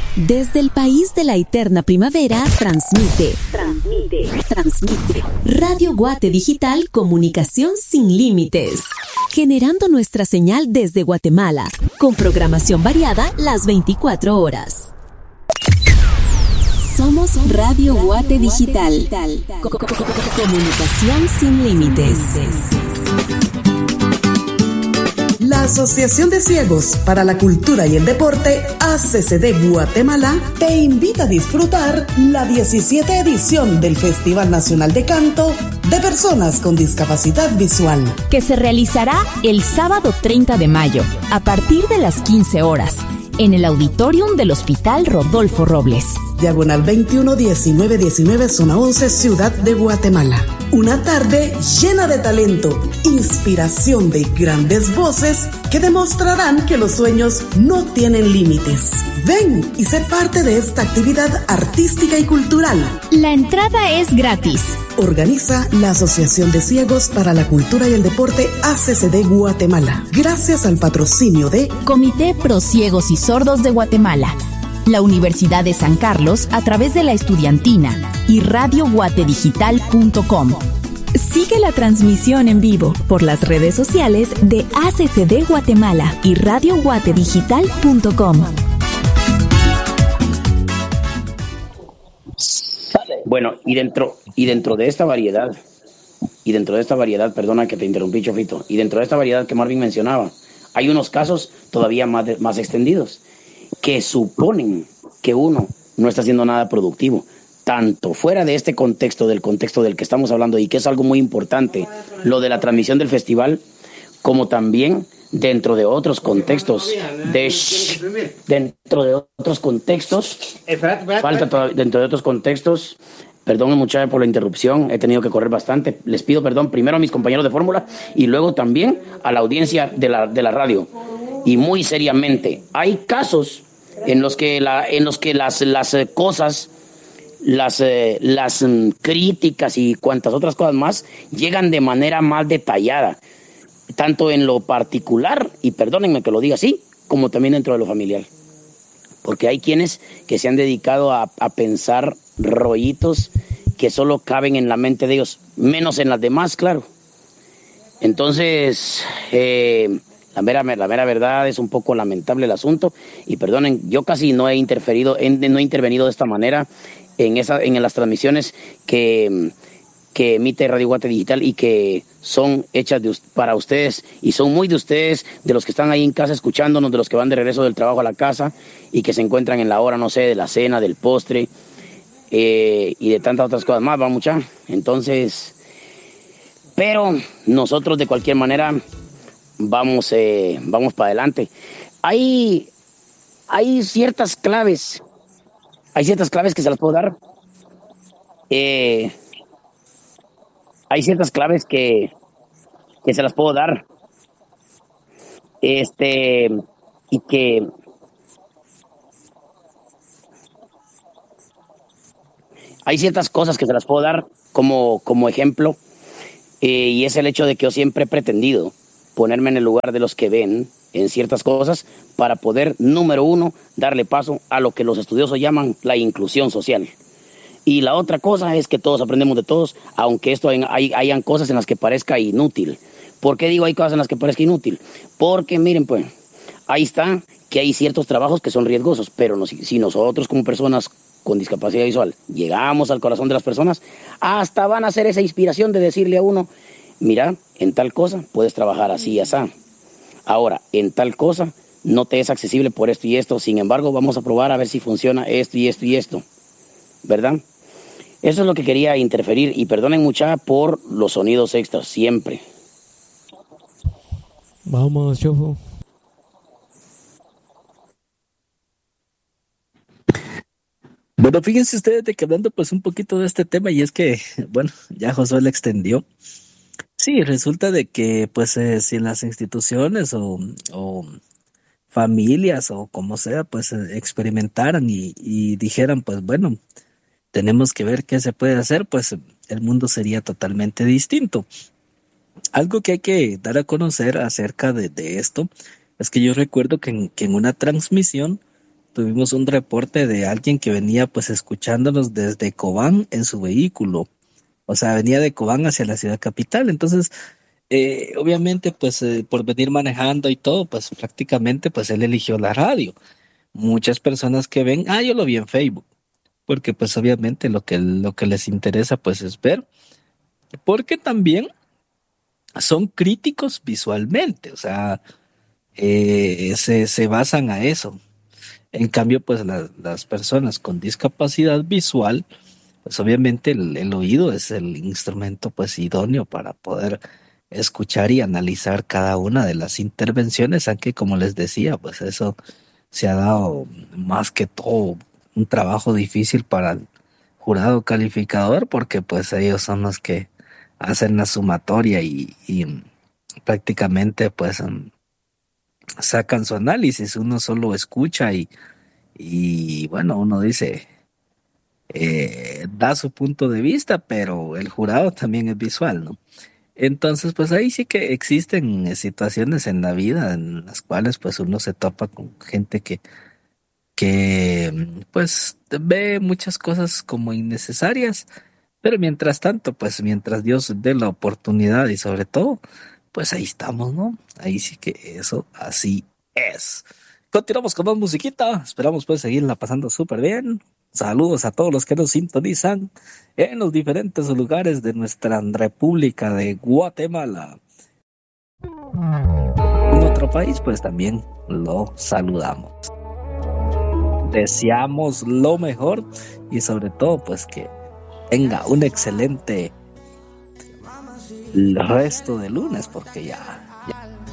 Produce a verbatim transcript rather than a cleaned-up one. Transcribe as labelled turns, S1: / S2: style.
S1: Desde el país de la eterna primavera, transmite, transmite, transmite. Radio Guate Digital, comunicación sin límites. Generando nuestra señal desde Guatemala, con programación variada las veinticuatro horas. Somos Radio Guate Digital. Comunicación sin límites.
S2: La Asociación de Ciegos para la Cultura y el Deporte, A C C D Guatemala, te invita a disfrutar la diecisiete edición del Festival Nacional de Canto de Personas con Discapacidad Visual,
S3: que se realizará el sábado treinta de mayo, a partir de las quince horas, en el auditorium del Hospital Rodolfo Robles.
S2: Diagonal veintiuno diecinueve diecinueve, zona once, Ciudad de Guatemala. Una tarde llena de talento, inspiración de grandes voces que demostrarán que los sueños no tienen límites. Ven y sé parte de esta actividad artística y cultural.
S3: La entrada es gratis.
S2: Organiza la Asociación de Ciegos para la Cultura y el Deporte, A C C D Guatemala, gracias al patrocinio de
S3: Comité Pro Ciegos y Sordos de Guatemala, la Universidad de San Carlos a través de la Estudiantina y radio guate digital punto com.
S1: Sigue la transmisión en vivo por las redes sociales de A C C D Guatemala y radio guate digital punto com.
S4: Bueno, y dentro, y dentro de esta variedad, y dentro de esta variedad, perdona que te interrumpí, Chofito, y dentro de esta variedad que Marvin mencionaba, hay unos casos todavía más, de, más extendidos, que suponen que uno no está haciendo nada productivo, tanto fuera de este contexto, del contexto del que estamos hablando, y que es algo muy importante, lo de la transmisión del festival, como también dentro de otros contextos, de, dentro de otros contextos, falta todavía, dentro de otros contextos, perdón muchachos por la interrupción, he tenido que correr bastante, les pido perdón primero a mis compañeros de fórmula y luego también a la audiencia de la, de la radio, y muy seriamente, hay casos en los que, la, en los que las, las cosas, las, eh, las um, críticas y cuantas otras cosas más llegan de manera más detallada, tanto en lo particular, y perdónenme que lo diga así, como también dentro de lo familiar. Porque hay quienes que se han dedicado a, a pensar rollitos que solo caben en la mente de ellos, menos en las demás, claro. Entonces, eh, la mera, la mera verdad es un poco lamentable el asunto, y perdonen, yo casi no he interferido, en, no he intervenido de esta manera en, esa, en las transmisiones que... que emite Radio Guate Digital y que son hechas de, para ustedes, y son muy de ustedes, de los que están ahí en casa escuchándonos, de los que van de regreso del trabajo a la casa y que se encuentran en la hora, no sé, de la cena, del postre, eh, y de tantas otras cosas más, va mucha. Entonces, pero nosotros de cualquier manera vamos, eh, vamos para adelante. Hay, hay ciertas claves, hay ciertas claves que se las puedo dar. Eh... Hay ciertas claves que, que se las puedo dar. Este, y que hay ciertas cosas que se las puedo dar como, como ejemplo, eh, y es el hecho de que yo siempre he pretendido ponerme en el lugar de los que ven en ciertas cosas para poder, número uno, darle paso a lo que los estudiosos llaman la inclusión social. Y la otra cosa es que todos aprendemos de todos, aunque esto hay, hay, hayan cosas en las que parezca inútil. ¿Por qué digo hay cosas en las que parezca inútil? Porque miren pues, ahí está que hay ciertos trabajos que son riesgosos, pero no, si, si nosotros como personas con discapacidad visual llegamos al corazón de las personas, hasta van a ser esa inspiración de decirle a uno, mira, en tal cosa puedes trabajar así y así. Ahora, en tal cosa no te es accesible por esto y esto, sin embargo vamos a probar a ver si funciona esto y esto y esto, ¿verdad? Eso es lo que quería interferir, y perdonen mucha por los sonidos extras, siempre.
S5: Vamos, Chofo.
S6: Bueno, fíjense ustedes de que hablando pues un poquito de este tema, y es que, bueno, ya Josué le extendió. Sí, resulta de que pues eh, si las instituciones o, o familias o como sea, pues eh, experimentaran y, y dijeran pues bueno, tenemos que ver qué se puede hacer, pues el mundo sería totalmente distinto. Algo que hay que dar a conocer acerca de, de esto es que yo recuerdo que en, que en una transmisión tuvimos un reporte de alguien que venía pues escuchándonos desde Cobán en su vehículo. O sea, venía de Cobán hacia la ciudad capital. Entonces, eh, obviamente, pues eh, por venir manejando y todo, pues prácticamente pues él eligió la radio. Muchas personas que ven, ah, yo lo vi en Facebook, porque pues obviamente lo que, lo que les interesa pues es ver, porque también son críticos visualmente, o sea, eh, se, se basan a eso. En cambio, pues la, las personas con discapacidad visual, pues obviamente el, el oído es el instrumento pues idóneo para poder escuchar y analizar cada una de las intervenciones, aunque como les decía, pues eso se ha dado más que todo un trabajo difícil para el jurado calificador, porque pues ellos son los que hacen la sumatoria y, y prácticamente pues um, sacan su análisis. Uno solo escucha y, y bueno, uno dice, eh, da su punto de vista, pero el jurado también es visual, ¿no? Entonces, pues ahí sí que existen situaciones en la vida en las cuales pues uno se topa con gente que, que pues ve muchas cosas como innecesarias, pero mientras tanto, pues mientras Dios dé la oportunidad y sobre todo, pues ahí estamos, ¿no? Ahí sí que eso así es. Continuamos con más musiquita, esperamos pues seguirla pasando súper bien. Saludos a todos los que nos sintonizan en los diferentes lugares de nuestra República de Guatemala. En otro país, pues también lo saludamos. Deseamos lo mejor y sobre todo, pues que tenga un excelente resto de lunes, porque ya